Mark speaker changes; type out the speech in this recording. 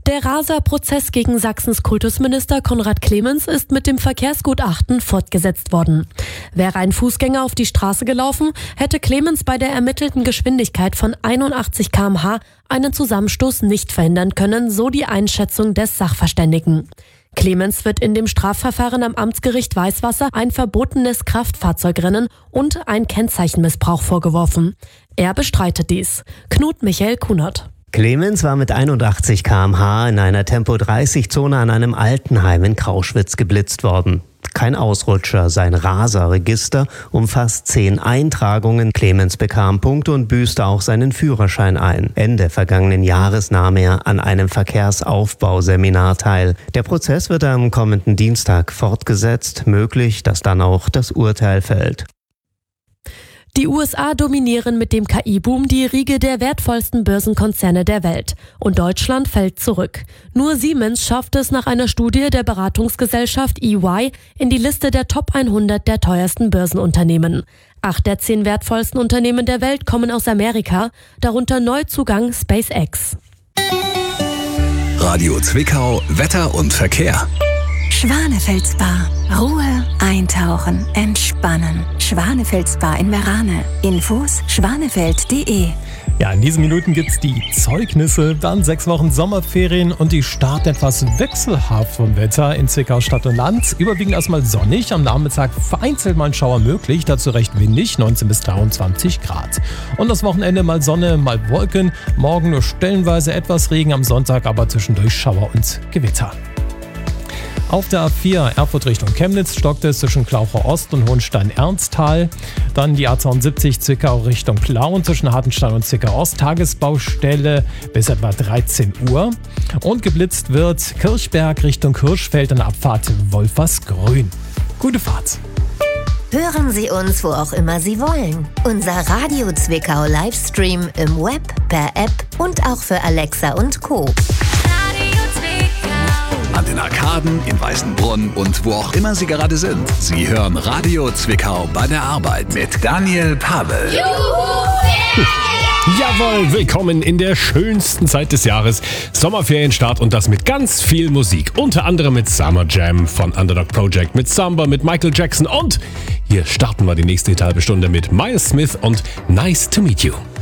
Speaker 1: Der Raser-Prozess gegen Sachsens Kultusminister Konrad Clemens ist mit dem Verkehrsgutachten fortgesetzt worden. Wäre ein Fußgänger auf die Straße gelaufen, hätte Clemens bei der ermittelten Geschwindigkeit von 81 km/h einen Zusammenstoß nicht verhindern können, so die Einschätzung des Sachverständigen. Clemens wird in dem Strafverfahren am Amtsgericht Weißwasser ein verbotenes Kraftfahrzeugrennen und ein Kennzeichenmissbrauch vorgeworfen. Er bestreitet dies. Knut Michael Kunert.
Speaker 2: Clemens war mit 81 km/h in einer Tempo-30-Zone an einem Altenheim in Krauschwitz geblitzt worden. Kein Ausrutscher, sein Raser-Register umfasst 10 Eintragungen. Clemens bekam Punkte und büßte auch seinen Führerschein ein. Ende vergangenen Jahres nahm er an einem Verkehrsaufbauseminar teil. Der Prozess wird am kommenden Dienstag fortgesetzt. Möglich, dass dann auch das Urteil fällt.
Speaker 1: Die USA dominieren mit dem KI-Boom die Riege der wertvollsten Börsenkonzerne der Welt. Und Deutschland fällt zurück. Nur Siemens schafft es nach einer Studie der Beratungsgesellschaft EY in die Liste der Top 100 der teuersten Börsenunternehmen. 8 der 10 wertvollsten Unternehmen der Welt kommen aus Amerika, darunter Neuzugang SpaceX.
Speaker 3: Radio Zwickau, Wetter und Verkehr.
Speaker 4: Schwanefels-Spa. Ruhe, eintauchen, entspannen. Schwanefels-Spa in Merane. Infos schwanefeld.de.
Speaker 5: Ja, in diesen Minuten gibt's die Zeugnisse, dann 6 Wochen Sommerferien und die Start etwas wechselhaft vom Wetter in Zwickau Stadt und Land. Überwiegend erstmal sonnig, am Nachmittag vereinzelt mal ein Schauer möglich, dazu recht windig, 19 bis 23 Grad. Und das Wochenende mal Sonne, mal Wolken, morgen nur stellenweise etwas Regen, am Sonntag aber zwischendurch Schauer und Gewitter. Auf der A4 Erfurt Richtung Chemnitz stockt es zwischen Klauchau Ost und Hohenstein-Ernsthal. Dann die A72 Zwickau Richtung Plauen zwischen Hartenstein und Zwickau Ost. Tagesbaustelle bis etwa 13 Uhr. Und geblitzt wird Kirchberg Richtung Hirschfeld an der Abfahrt Wolfersgrün. Gute Fahrt.
Speaker 6: Hören Sie uns, wo auch immer Sie wollen. Unser Radio Zwickau Livestream im Web, per App und auch für Alexa und Co.
Speaker 3: An den Arkaden, in Weißenbrunn und wo auch immer Sie gerade sind. Sie hören Radio Zwickau bei der Arbeit mit Daniel Pavel.
Speaker 7: Jawohl, willkommen in der schönsten Zeit des Jahres. Sommerferienstart und das mit ganz viel Musik. Unter anderem mit Summer Jam von Underdog Project, mit Samba, mit Michael Jackson und hier starten wir die nächste halbe Stunde mit Miles Smith und Nice to Meet You.